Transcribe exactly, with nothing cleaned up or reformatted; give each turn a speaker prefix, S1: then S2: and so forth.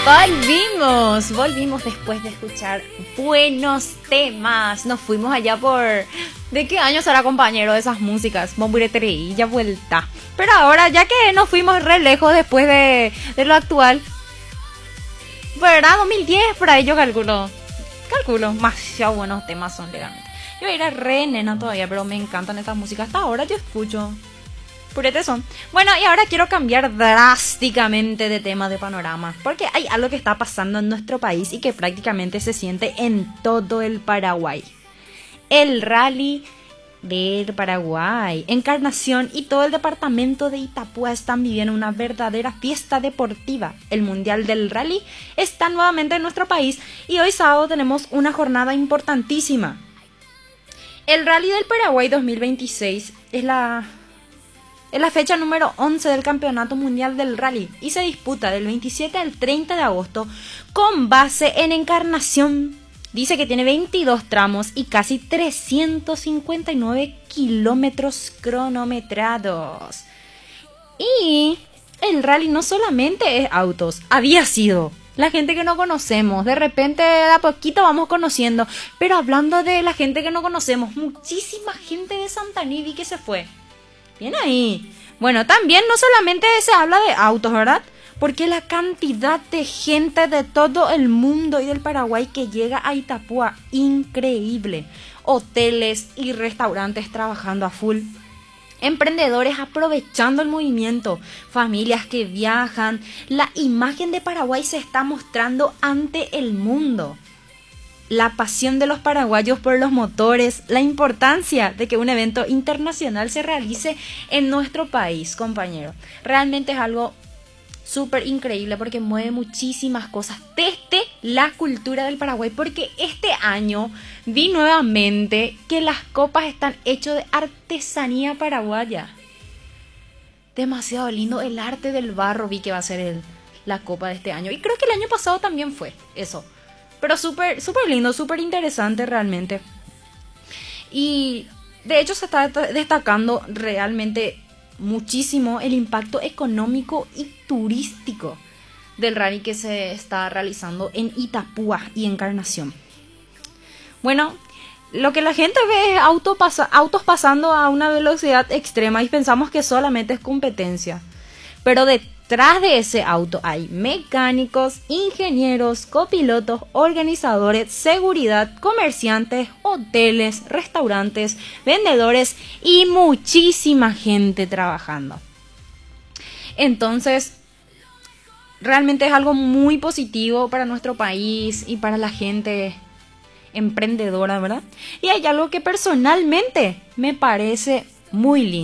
S1: Volvimos, volvimos después de escuchar buenos temas. Nos fuimos allá por... ¿De qué año será, compañero, de esas músicas? Bomburetería, ya vuelta. Pero ahora, ya que nos fuimos re lejos después de, de lo actual, ¿verdad? dos mil diez, por ahí yo calculo. Calculo, demasiado buenos temas son legalmente. Yo era re nena todavía, pero me encantan estas músicas. Hasta ahora yo escucho. Purete son. Bueno, y ahora quiero cambiar drásticamente de tema, de panorama, porque hay algo que está pasando en nuestro país y que prácticamente se siente en todo el Paraguay. El Rally del Paraguay, Encarnación y todo el departamento de Itapúa están viviendo una verdadera fiesta deportiva. El Mundial del Rally está nuevamente en nuestro país y hoy sábado tenemos una jornada importantísima. El Rally del Paraguay dos mil veintiséis es la... Es la fecha número once del Campeonato Mundial del Rally y se disputa del veintisiete al treinta de agosto con base en Encarnación. Dice que tiene veintidós tramos y casi trescientos cincuenta y nueve kilómetros cronometrados. Y el rally no solamente es autos, había sido la gente que no conocemos. De repente, de a poquito vamos conociendo. Pero hablando de la gente que no conocemos, muchísima gente de Santa Nivi que se fue. Bien ahí. Bueno, también no solamente se habla de autos, ¿verdad? Porque la cantidad de gente de todo el mundo y del Paraguay que llega a Itapúa, increíble. Hoteles y restaurantes trabajando a full. Emprendedores aprovechando el movimiento. Familias que viajan. La imagen de Paraguay se está mostrando ante el mundo. La pasión de los paraguayos por los motores, la importancia de que un evento internacional se realice en nuestro país, compañero. Realmente es algo súper increíble porque mueve muchísimas cosas desde la cultura del Paraguay. Porque este año vi nuevamente que las copas están hechas de artesanía paraguaya. Demasiado lindo el arte del barro, vi que va a ser el, la copa de este año. Y creo que el año pasado también fue eso. Pero súper, súper lindo, súper interesante realmente. Y de hecho se está destacando realmente muchísimo el impacto económico y turístico del rally que se está realizando en Itapúa y Encarnación. Bueno, lo que la gente ve es auto pasa, autos pasando a una velocidad extrema y pensamos que solamente es competencia. Pero detrás de ese auto hay mecánicos, ingenieros, copilotos, organizadores, seguridad, comerciantes, hoteles, restaurantes, vendedores y muchísima gente trabajando. Entonces, realmente es algo muy positivo para nuestro país y para la gente emprendedora, ¿verdad? Y hay algo que personalmente me parece muy lindo.